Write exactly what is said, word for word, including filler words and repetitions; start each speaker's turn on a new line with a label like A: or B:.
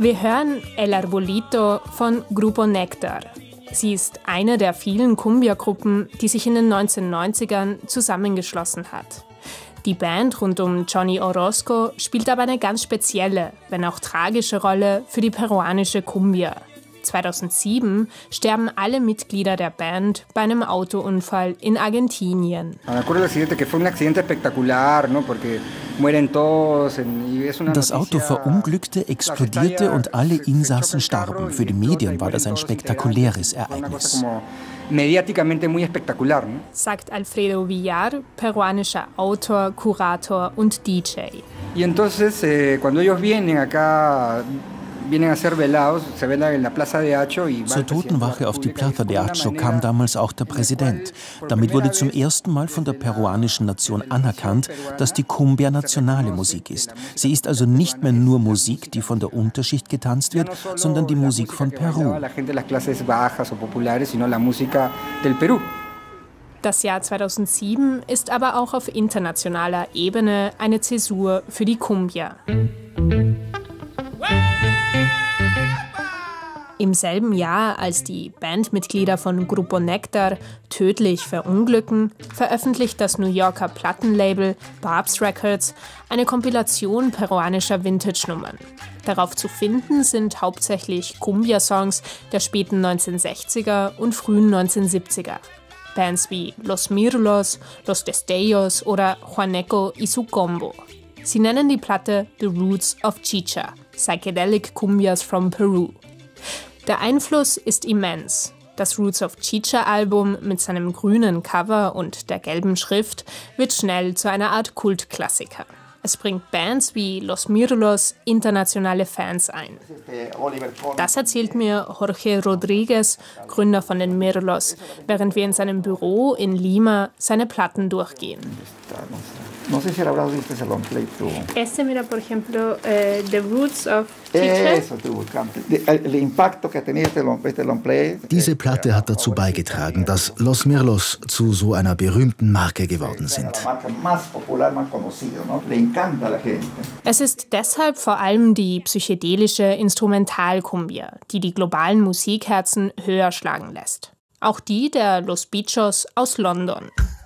A: Wir hören El Arbolito von Grupo Néctar. Sie ist eine der vielen Cumbia-Gruppen, die sich in den neunzehnhundertneunzigern zusammengeschlossen hat. Die Band rund um Johnny Orozco spielt aber eine ganz spezielle, wenn auch tragische Rolle für die peruanische Cumbia. zweitausendsieben sterben alle Mitglieder der Band bei einem Autounfall in Argentinien.
B: Das Auto verunglückte, explodierte und alle Insassen starben. Für die Medien war das ein spektakuläres Ereignis.
A: Sagt Alfredo Villar, peruanischer Autor, Kurator und D J.
C: Y entonces, eh, cuando ellos vienen acá
B: Zur Totenwache auf die Plaza de Acho kam damals auch der Präsident. Damit wurde zum ersten Mal von der peruanischen Nation anerkannt, dass die Cumbia nationale Musik ist. Sie ist also nicht mehr nur Musik, die von der Unterschicht getanzt wird, sondern die Musik von Peru.
A: Das Jahr zweitausendsieben ist aber auch auf internationaler Ebene eine Zäsur für die Cumbia. Im selben Jahr, als die Bandmitglieder von Grupo Néctar tödlich verunglücken, veröffentlicht das New Yorker Plattenlabel Barb's Records eine Kompilation peruanischer Vintage-Nummern. Darauf zu finden sind hauptsächlich Cumbia-Songs der späten neunzehnhundertsechziger und frühen neunzehnhundertsiebziger. Bands wie Los Mirlos, Los Destellos oder Juaneco y su Combo. Sie nennen die Platte The Roots of Chicha, Psychedelic Cumbias from Peru. Der Einfluss ist immens. Das Roots of Chicha-Album mit seinem grünen Cover und der gelben Schrift wird schnell zu einer Art Kultklassiker. Es bringt Bands wie Los Mirlos internationale Fans ein. Das erzählt mir Jorge Rodriguez, Gründer von den Mirlos, während wir in seinem Büro in Lima seine Platten durchgehen.
D: No sé si habrás visto ese long play tú.
A: Este, mira, por ejemplo, eh, The Roots of Chicha.
D: Eso, tú, el impacto que tenía este long, este long play.
E: Diese Platte hat dazu beigetragen, dass Los Mirlos zu so einer berühmten Marke geworden sind.
A: Es ist deshalb vor allem die psychedelische Instrumental-Cumbia, die die globalen Musikherzen höher schlagen lässt. Auch die der Los Bichos aus London.